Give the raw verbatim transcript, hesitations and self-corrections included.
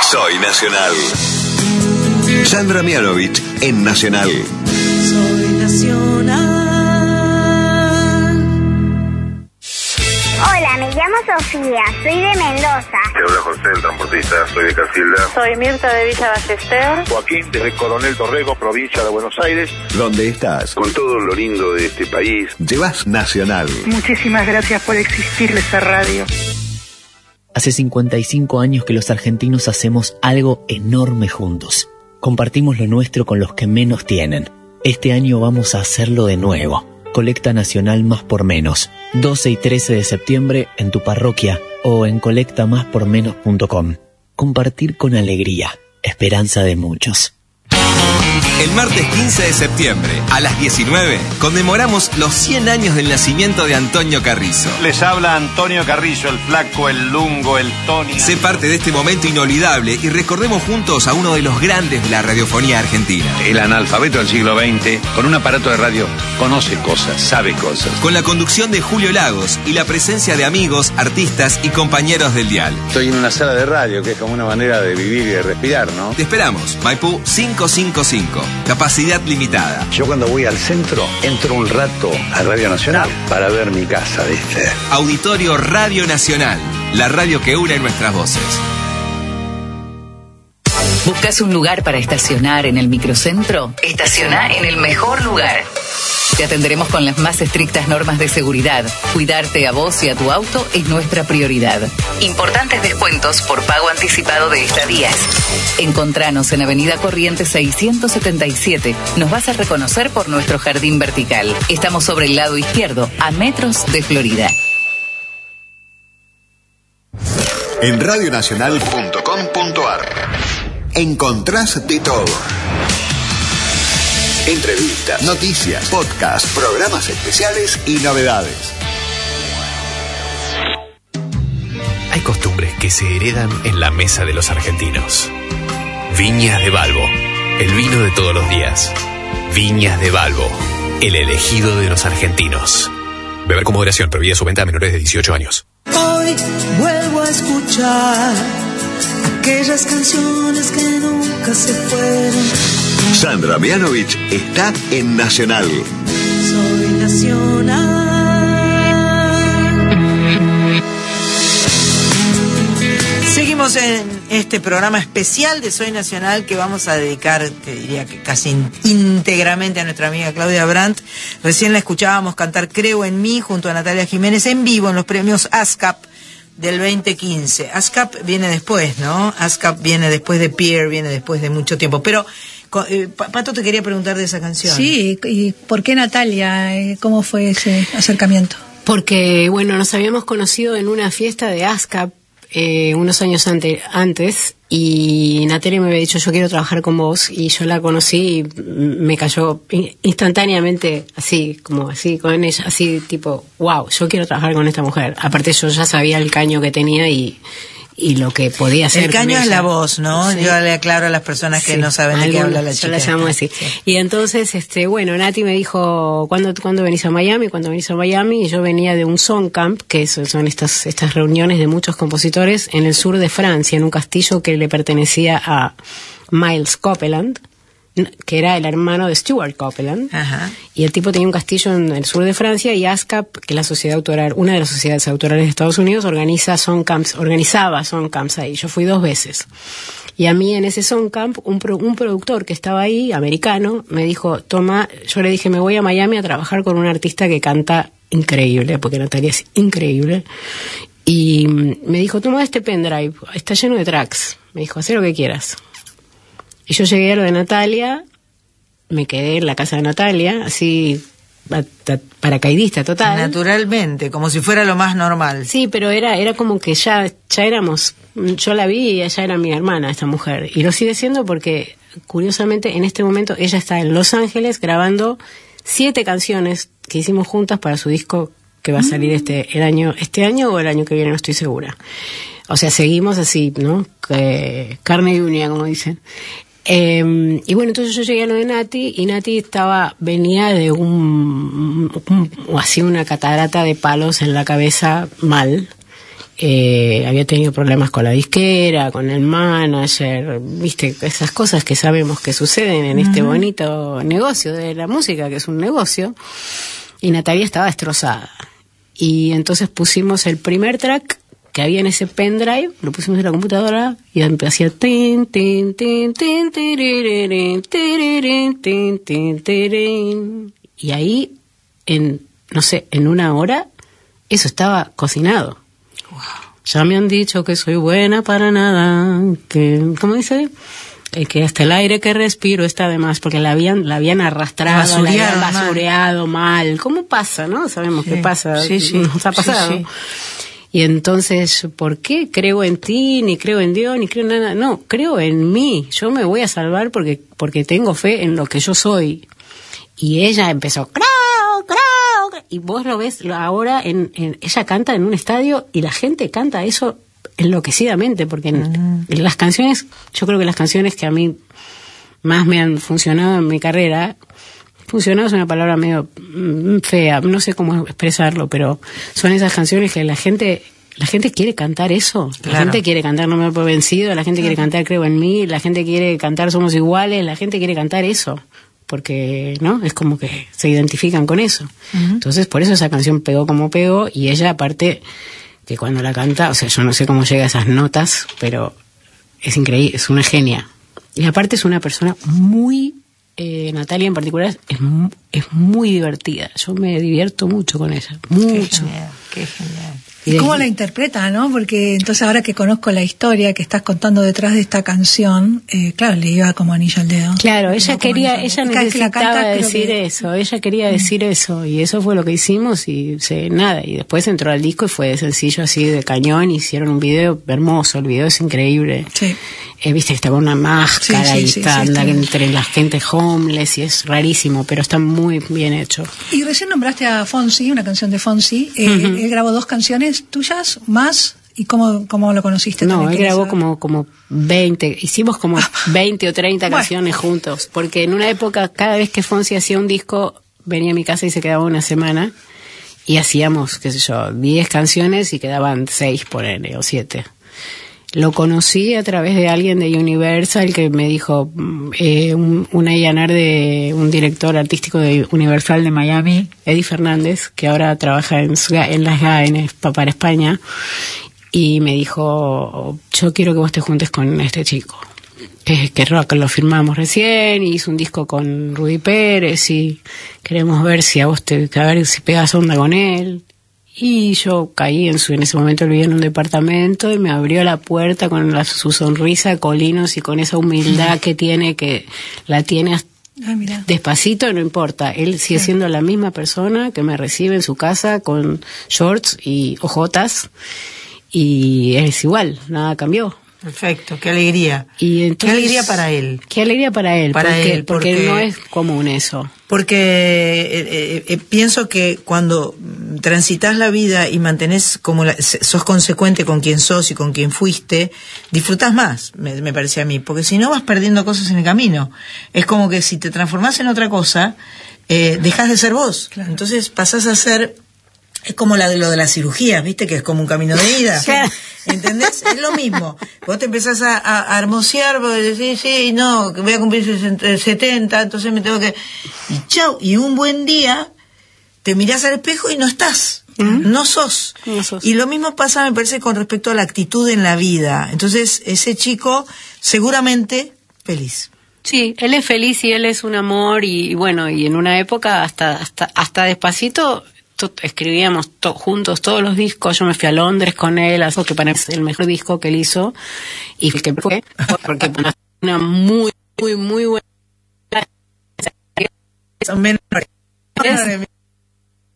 Soy Nacional. Sandra Mianovich en Nacional. Soy Nacional. Hola, me llamo Sofía, soy de Mendoza. Te habla José, el transportista, soy de Casilda. Soy Mirta de Villa Ballester. Joaquín, desde Coronel Dorrego, provincia de Buenos Aires. ¿Dónde estás? Con todo lo lindo de este país. Llevas Nacional. Muchísimas gracias por existir esta radio. Hace cincuenta y cinco años que los argentinos hacemos algo enorme juntos. Compartimos lo nuestro con los que menos tienen. Este año vamos a hacerlo de nuevo. Colecta Nacional Más por Menos. doce y trece de septiembre en tu parroquia o en colecta más por menos punto com. Compartir con alegría. Esperanza de muchos. El martes quince de septiembre, a las diecinueve, conmemoramos los cien años del nacimiento de Antonio Carrizo. Les habla Antonio Carrizo, el flaco, el lungo, el Tony. Sé parte de este momento inolvidable y recordemos juntos a uno de los grandes de la radiofonía argentina. El analfabeto del siglo veinte, con un aparato de radio, conoce cosas, sabe cosas. Con la conducción de Julio Lagos y la presencia de amigos, artistas y compañeros del dial. Estoy en una sala de radio, que es como una manera de vivir y de respirar, ¿no? Te esperamos, Maipú cinco cinco cinco. Capacidad limitada. Yo cuando voy al centro, entro un rato a Radio Nacional para ver mi casa, ¿viste? Auditorio Radio Nacional, la radio que une nuestras voces. ¿Buscas un lugar para estacionar en el microcentro? Estaciona en el mejor lugar. Te atenderemos con las más estrictas normas de seguridad. Cuidarte a vos y a tu auto es nuestra prioridad. Importantes descuentos por pago anticipado de estadías. Encontranos en Avenida Corrientes seiscientos setenta y siete. Nos vas a reconocer por nuestro jardín vertical. Estamos sobre el lado izquierdo, a metros de Florida. En radionacional punto com punto ar encontrás de todo. Entrevistas, noticias, podcasts, programas especiales y novedades. Hay costumbres que se heredan en la mesa de los argentinos. Viñas de Balbo, el vino de todos los días. Viñas de Balbo, el elegido de los argentinos. Beber con moderación, prohibida su venta a menores de dieciocho años. Hoy vuelvo a escuchar aquellas canciones que nunca se fueron. Sandra Mianovich está en Nacional. Soy Nacional. Seguimos en este programa especial de Soy Nacional que vamos a dedicar, te diría que casi íntegramente a nuestra amiga Claudia Brandt. Recién la escuchábamos cantar Creo en mí junto a Natalia Jiménez en vivo en los premios ASCAP del veinte quince. ASCAP viene después, ¿no? ASCAP viene después de Pierre, viene después de mucho tiempo. Pero Eh, Pato, te quería preguntar de esa canción. Sí, ¿y por qué Natalia? ¿Cómo fue ese acercamiento? Porque, bueno, nos habíamos conocido en una fiesta de ASCAP eh, unos años ante, antes y Natalia me había dicho, yo quiero trabajar con vos, y yo la conocí y me cayó instantáneamente así, como así con ella, así tipo, wow, yo quiero trabajar con esta mujer. Aparte yo ya sabía el caño que tenía y... y lo que podía hacer. El caño es la voz, ¿no? Sí. Yo le aclaro a las personas que sí, no saben de qué habla la chica. Yo la llamo así. Sí. Y entonces, este, bueno, Nati me dijo, ¿cuándo, ¿cuándo venís a Miami? ¿Cuándo venís a Miami? Y yo venía de un song camp, que son estas, estas reuniones de muchos compositores en el sur de Francia, en un castillo que le pertenecía a Miles Copeland, que era el hermano de Stuart Copeland. Ajá. Y el tipo tenía un castillo en el sur de Francia, y ASCAP, que es la sociedad autoral, una de las sociedades autorales de Estados Unidos, organiza song camps, organizaba song camps ahí. Yo fui dos veces. Y a mí en ese song camp, un, pro, un productor que estaba ahí, americano, me dijo, toma, yo le dije, me voy a Miami a trabajar con un artista que canta increíble, porque Natalia es increíble. Y me dijo, toma este pendrive, está lleno de tracks. Me dijo, haz lo que quieras. Y yo llegué a lo de Natalia, me quedé en la casa de Natalia, así, paracaidista total. Naturalmente, como si fuera lo más normal. Sí, pero era era como que ya ya éramos, yo la vi y ella era mi hermana, esta mujer. Y lo sigue siendo porque, curiosamente, en este momento ella está en Los Ángeles grabando siete canciones que hicimos juntas para su disco que va a salir este el año este año o el año que viene, no estoy segura. O sea, seguimos así, ¿no? Eh, carne y uña, como dicen. Eh, y bueno, entonces yo llegué a lo de Nati, y Nati estaba, venía de un, un así una catarata de palos en la cabeza mal, Eh, había tenido problemas con la disquera, con el manager, viste, esas cosas que sabemos que suceden en uh-huh. este bonito negocio de la música, que es un negocio, y Natalia estaba destrozada. Y entonces pusimos el primer track que había en ese pendrive, lo pusimos en la computadora y hacía tin, tin, tin, tin, tirirín, tirirín, tin, tin, tirirín. Y ahí, en, no sé, en una hora, eso estaba cocinado. Wow. Ya me han dicho que soy buena para nada, que, ¿cómo dice? Eh, que hasta el aire que respiro está de más, porque la habían, la habían arrastrado, la habían basureado mal. mal. ¿Cómo pasa, no? Sabemos sí. qué pasa, sí, sí. nos ha pasado. Sí, sí. Y entonces, ¿por qué creo en ti, ni creo en Dios, ni creo en nada? No, creo en mí. Yo me voy a salvar porque, porque tengo fe en lo que yo soy. Y ella empezó, creo, creo, y vos lo ves ahora, en, en, ella canta en un estadio y la gente canta eso enloquecidamente, porque en, mm. en las canciones, yo creo que las canciones que a mí más me han funcionado en mi carrera, funcionado es una palabra medio fea, no sé cómo expresarlo, pero son esas canciones que la gente... La gente quiere cantar eso, la claro. gente quiere cantar No me doy por vencido, la gente claro. quiere cantar Creo en mí, la gente quiere cantar Somos iguales, la gente quiere cantar eso, porque no es como que se identifican con eso. Uh-huh. Entonces por eso esa canción pegó como pegó, y ella aparte que cuando la canta, o sea, yo no sé cómo llega a esas notas, pero es increíble, es una genia. Y aparte es una persona muy, eh, Natalia en particular, es, es muy divertida, yo me divierto mucho con ella, mucho. Qué genial, qué genial. ¿Y cómo la interpreta, no? Porque entonces ahora que conozco la historia que estás contando detrás de esta canción, eh, claro, le iba como anillo al dedo. Claro, ella quería, ella necesitaba canta, decir que... eso, ella quería decir mm. eso, y eso fue lo que hicimos, y se, nada, y después entró al disco y fue de sencillo así de cañón, hicieron un video hermoso, el video es increíble. Sí. Eh, viste que está con una máscara sí, sí, y sí, está, sí, anda sí. entre la gente homeless, y es rarísimo, pero está muy bien hecho. Y recién nombraste a Fonsi, una canción de Fonsi, eh, uh-huh. él grabó dos canciones tuyas, más, ¿y cómo, cómo lo conociste? No, él grabó como, como veinte, hicimos como veinte o treinta bueno. canciones juntos, porque en una época, cada vez que Fonsi hacía un disco, venía a mi casa y se quedaba una semana, y hacíamos, qué sé yo, diez canciones y quedaban seis, ponele, o siete. Lo conocí a través de alguien de Universal que me dijo, eh, un, un A y R de un director artístico de Universal de Miami, Eddie Fernández, que ahora trabaja en, en las G A N para España, y me dijo, yo quiero que vos te juntes con este chico, que, que rock, lo firmamos recién, y hizo un disco con Rudy Pérez, y queremos ver si a vos te, a ver si pegas onda con él. Y yo caí en su, en ese momento él vivía en un departamento y me abrió la puerta con la, su sonrisa de colinos y con esa humildad que tiene, que la tiene hasta ah, despacito, no importa. Él sigue sí. siendo la misma persona que me recibe en su casa con shorts y ojotas, y es igual, nada cambió. Perfecto, qué alegría. Y entonces, qué alegría para él. Qué alegría para él, para porque, él porque, porque no es común eso. Porque eh, eh, pienso que cuando transitas la vida y mantenés como la, sos consecuente con quien sos y con quien fuiste, disfrutás más, me, me parece a mí, porque si no vas perdiendo cosas en el camino. Es como que si te transformás en otra cosa, eh, dejás de ser vos. Claro. Entonces pasás a ser... Es como la de lo de la cirugía, ¿viste? Que es como un camino de ida. ¿Entendés? Es lo mismo. Vos te empezás a, a, a hermosear, vos decís, sí, no, que voy a cumplir setenta, entonces me tengo que... Y chau, y un buen día te mirás al espejo y no estás. ¿Mm? No sos. No sos. Y lo mismo pasa, me parece, con respecto a la actitud en la vida. Entonces, ese chico, seguramente, feliz. Sí, él es feliz y él es un amor, y, y bueno, y en una época hasta, hasta, hasta Despacito... escribíamos to- juntos todos los discos. Yo me fui a Londres con él, así que para mí es el mejor disco que él hizo, y que fue porque una muy muy muy buena